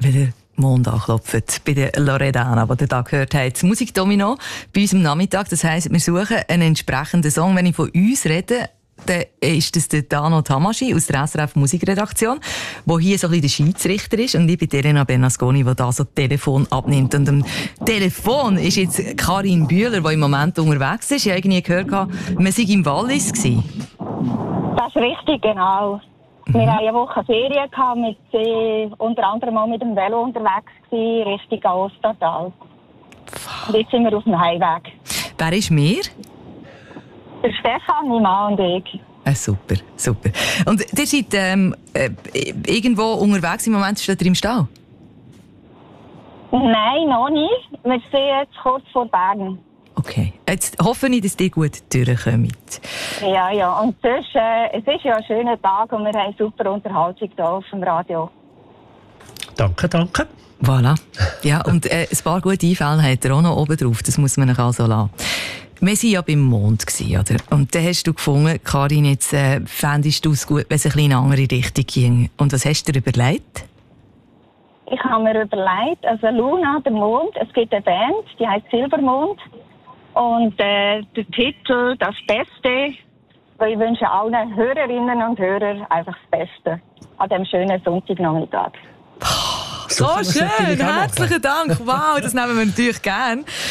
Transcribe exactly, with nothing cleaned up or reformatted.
wenn der Mond anklopft, bei der Loredana, die ihr da gehört habt. Musikdomino bei uns am Nachmittag, das heisst, wir suchen einen entsprechenden Song. Wenn ich von uns rede, dann ist das der Dano Tamaschi aus der S R F Musikredaktion, der hier so ein bisschen der Schiedsrichter ist. Und ich bin Elena Bernasconi, die da so das Telefon abnimmt. Und am Telefon ist jetzt Karin Bühler, die im Moment unterwegs ist. Ich habe irgendwie gehört, man sei im Wallis gewesen. Das ist richtig, genau. Mhm. Wir hatten eine Woche Ferien, gehabt, mit, äh, unter anderem auch mit dem Velo unterwegs gewesen, Richtung Ostertal. Und jetzt sind wir auf dem Heimweg. Wer ist mir? Der Stefan, mein Mann und ich. Ah, super, super. Und ihr seid ähm, äh, irgendwo unterwegs, im Moment steht ihr im Stall? Nein, noch nicht. Wir sind jetzt kurz vor Bern. Okay, jetzt hoffe ich, dass ihr gut durchkommt. Ja, ja. Und sonst, äh, es ist ja ein schöner Tag und wir haben super Unterhaltung hier auf dem Radio. Danke, danke. Voilà. Ja, und äh, ein paar gute Einfälle hat er auch noch oben drauf. Das muss man euch also lassen. Wir waren ja beim Mond, oder? Und dann hast du gefunden, Karin, jetzt äh, fändest du es gut, wenn es ein bisschen in eine andere Richtung ging. Und was hast du dir überlegt? Ich habe mir überlegt, also Luna, der Mond, es gibt eine Band, die heißt Silbermond. Und äh, der Titel, das Beste, weil ich wünsche allen Hörerinnen und Hörern einfach das Beste an diesem schönen Sonntagnachmittag. So, so schön, herzlichen Dank. Wow, das nehmen wir natürlich gerne.